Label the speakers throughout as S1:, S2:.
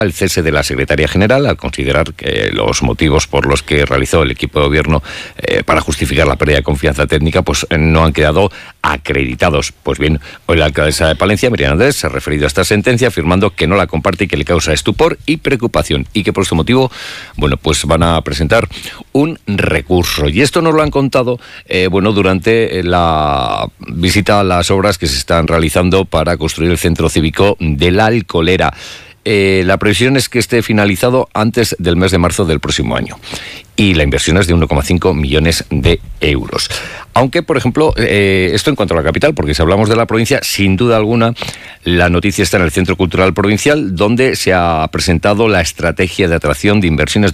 S1: el cese de la secretaria general al considerar que los motivos por los que realizó el equipo de gobierno para justificar la pérdida de confianza técnica pues no han quedado acreditados. Pues bien, hoy la alcaldesa de Palencia, Miriam Andrés, se ha referido a esta sentencia afirmando que no la comparte y que le causa estupor y preocupación y que por este motivo, bueno, pues van a presentar un recurso. Y esto nos lo han contado, durante la visita a las obras que se están realizando para construir el centro cívico de La Alcolera. La previsión es que esté finalizado antes del mes de marzo del próximo año. Y la inversión es de 1,5 millones de euros. Aunque, por ejemplo, esto en cuanto a la capital, porque si hablamos de la provincia, sin duda alguna, la noticia está en el Centro Cultural Provincial, donde se ha presentado la Estrategia de Atracción de Inversiones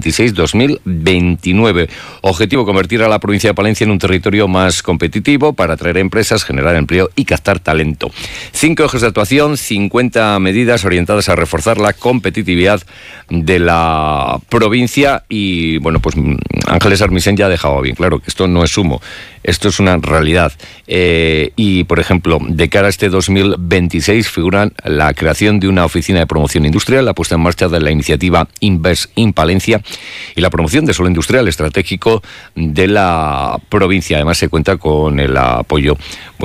S1: 2026-2029. Objetivo: convertir a la provincia de Palencia en un territorio más competitivo para atraer empresas, generar empleo y captar talento. 5 ejes de actuación, 50 medidas orientadas a reforzar la competitividad de la provincia y, bueno, pues Ángeles Armisen ya ha dejado bien claro que esto no es humo, esto es una realidad. Y, por ejemplo, de cara a este 2026 figuran la creación de una oficina de promoción industrial, la puesta en marcha de la iniciativa Invest in Palencia y la promoción de suelo industrial estratégico de la provincia. Además, se cuenta con el apoyo,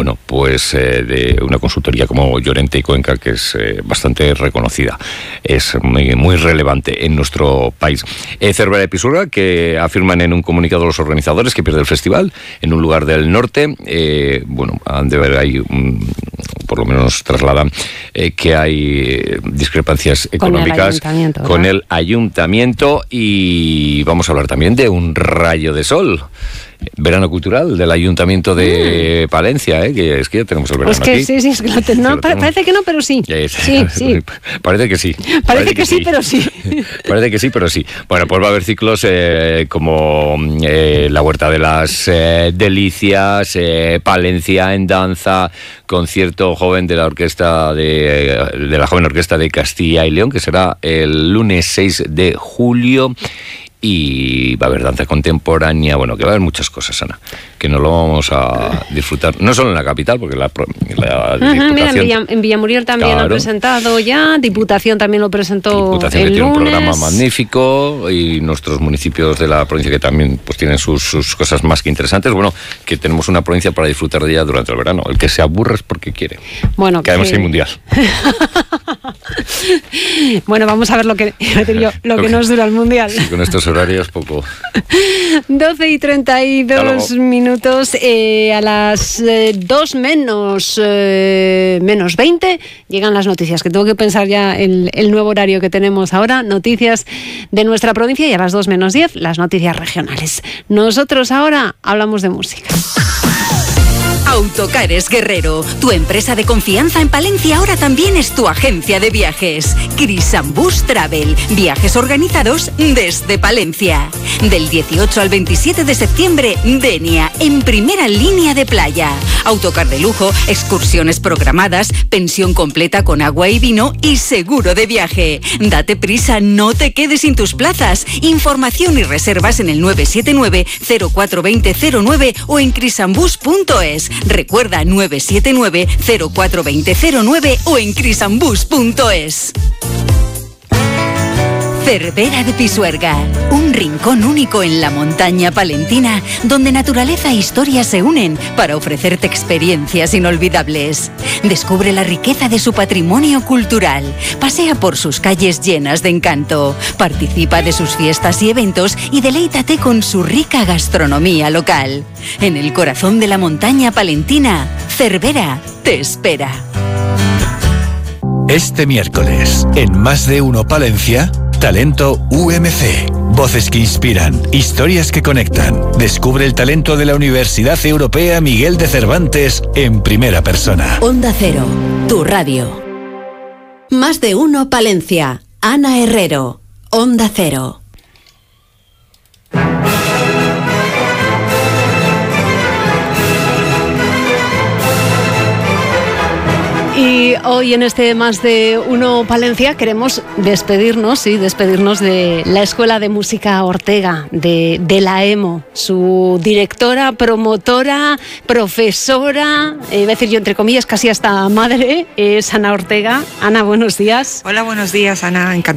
S1: de una consultoría como Llorente y Cuenca, que es bastante reconocida, es muy relevante en nuestro país. Cervera de Pisuerga, que afirman en un comunicado los organizadores que pierde el festival en un lugar del norte. Han de ver ahí, por lo menos trasladan, que hay discrepancias económicas con el ayuntamiento. Y vamos a hablar también de un rayo de sol. Verano cultural del Ayuntamiento de Palencia, que es que ya tenemos el verano aquí.
S2: Sí, es que parece que no, pero sí. Sí.
S1: Parece que sí.
S2: Parece que sí, pero sí.
S1: Parece que sí, pero sí. Bueno, pues va a haber ciclos como la Huerta de las Delicias, Palencia en danza, concierto joven de la orquesta de la Joven Orquesta de Castilla y León, que será el lunes 6 de julio. Y va a haber danza contemporánea, que va a haber muchas cosas, Ana, que nos lo vamos a disfrutar, no solo en la capital, porque la Diputación...
S2: Mira, en Villamuriel también lo presentado ya, Diputación también lo presentó
S1: Diputación
S2: el
S1: que tiene
S2: lunes.
S1: un programa magnífico, y nuestros municipios de la provincia que también pues tienen sus cosas más que interesantes. Que tenemos una provincia para disfrutar de ella durante el verano. El que se aburre es porque quiere. Que además hay mundial.
S2: Vamos a ver lo que nos dura el mundial.
S1: Sí, con estos horarios poco.
S2: 12:32 minutos. A las 2 menos 20 llegan las noticias, que tengo que pensar ya el nuevo horario que tenemos ahora. Noticias de nuestra provincia, y a las 2 menos 10 las noticias regionales. Nosotros ahora hablamos de música.
S3: Autocares Guerrero, tu empresa de confianza en Palencia ahora también es tu agencia de viajes. Crisambus Travel, viajes organizados desde Palencia. Del 18 al 27 de septiembre, Denia, en primera línea de playa. Autocar de lujo, excursiones programadas, pensión completa con agua y vino y seguro de viaje. Date prisa, no te quedes sin tus plazas. Información y reservas en el 979 042009 o en crisambus.es. Recuerda, 979 042009 o en crisambus.es. Cervera de Pisuerga, un rincón único en la montaña palentina donde naturaleza e historia se unen para ofrecerte experiencias inolvidables. Descubre la riqueza de su patrimonio cultural, pasea por sus calles llenas de encanto, participa de sus fiestas y eventos y deleítate con su rica gastronomía local. En el corazón de la montaña palentina, Cervera te espera.
S4: Este miércoles, en Más de Uno Palencia, Talento UMC. Voces que inspiran, historias que conectan. Descubre el talento de la Universidad Europea Miguel de Cervantes en primera persona.
S3: Onda Cero, tu radio. Más de Uno Palencia. Ana Herrero, Onda Cero.
S2: Y hoy en este Más de Uno Palencia queremos despedirnos de la Escuela de Música Ortega, de la EMO, su directora, promotora, profesora, iba a decir yo entre comillas, casi hasta madre, es Ana Ortega. Ana, buenos días.
S5: Hola, buenos días, Ana, encantada.